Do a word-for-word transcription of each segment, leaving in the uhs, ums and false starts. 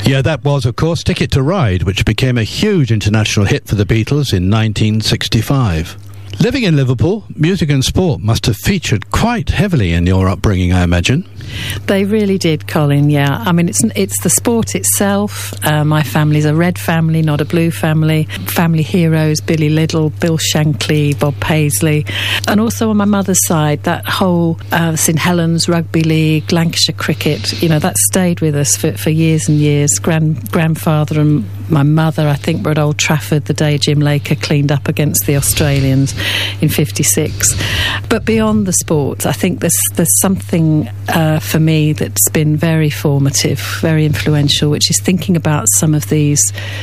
Yeah, that was, of course, Ticket to Ride, which became a huge international hit for the Beatles in nineteen sixty-five. Living in Liverpool, music and sport must have featured quite heavily in your upbringing, I imagine. They really did, Colin, yeah. I mean, it's it's the sport itself. Uh, my family's a red family, not a blue family. Family heroes, Billy Liddell, Bill Shankly, Bob Paisley. And also on my mother's side, that whole uh, St Helens Rugby League, Lancashire cricket, you know, that stayed with us for, for years and years. Grand, grandfather and my mother, I think, were at Old Trafford the day Jim Laker cleaned up against the Australians in fifty-six. But beyond the sport, I think there's, there's something... Uh, for me that's been very formative, very influential, which is thinking about some of these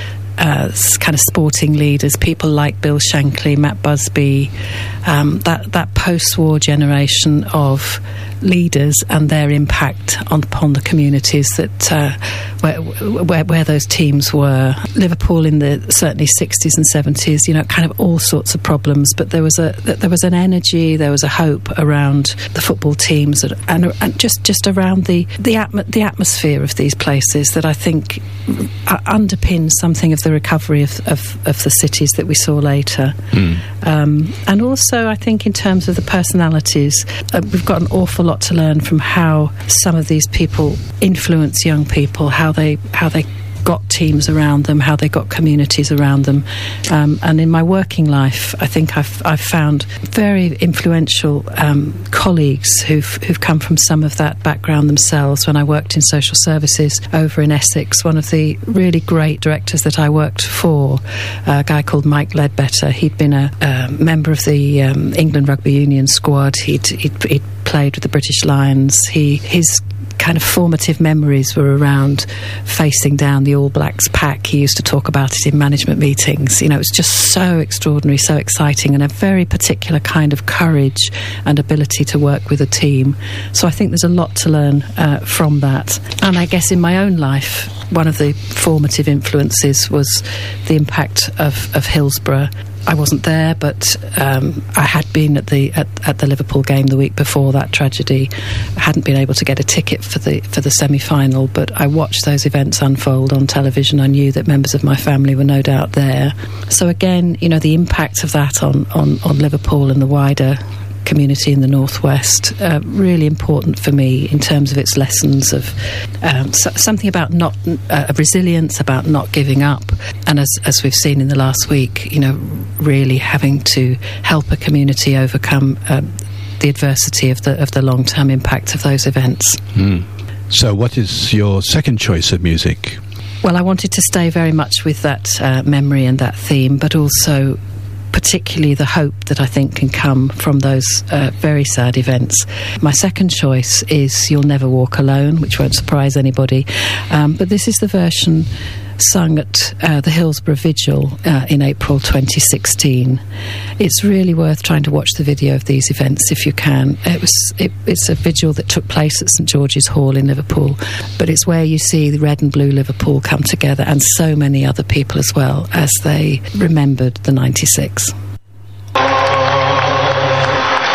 uh, kind of sporting leaders, people like Bill Shankly, Matt Busby, um, that, that post-war generation of leaders and their impact on, upon the communities that uh, where, where where those teams were. Liverpool in the certainly sixties and seventies, you know, kind of all sorts of problems, but there was a there was an energy, there was a hope around the football teams, and, and just just around the the, atmo- the atmosphere of these places that I think underpins something of the recovery of, of, of the cities that we saw later. Mm. Um, and also, I think in terms of the personalities, uh, we've got an awful lot to learn from how some of these people influence young people, how they how they got teams around them, how they got communities around them. Um, and in my working life, I think I've, I've found very influential um, colleagues who've, who've come from some of that background themselves. When I worked in social services over in Essex, one of the really great directors that I worked for, a guy called Mike Ledbetter, he'd been a, a member of the um, England Rugby Union squad. He'd, he'd, he'd played with the British Lions. He his kind of formative memories were around facing down the All Blacks pack. He used to talk about it in management meetings. You know, it's just so extraordinary, so exciting, and a very particular kind of courage and ability to work with a team. So I think there's a lot to learn uh, from that. And I guess in my own life, one of the formative influences was the impact of, of Hillsborough. I wasn't there, but um, I had been at the at, at the Liverpool game the week before that tragedy. I hadn't been able to get a ticket for the for the semi-final, but I watched those events unfold on television. I knew that members of my family were no doubt there. So again, you know, the impact of that on, on, on Liverpool and the wider community in the northwest, uh, really important for me in terms of its lessons of um, so, something about not uh, resilience, about not giving up, and as as we've seen in the last week, you know, really having to help a community overcome uh, the adversity of the of the long-term impact of those events. Mm. So, what is your second choice of music? Well, I wanted to stay very much with that uh, memory and that theme, but also particularly the hope that I think can come from those uh, very sad events. My second choice is You'll Never Walk Alone, which won't surprise anybody. Um, but this is the version sung at uh, the Hillsborough Vigil uh, in April twenty sixteen. It's really worth trying to watch the video of these events if you can. It was it, it's a vigil that took place at St George's Hall in Liverpool, but it's where you see the red and blue Liverpool come together, and so many other people as well, as they remembered the ninety-six.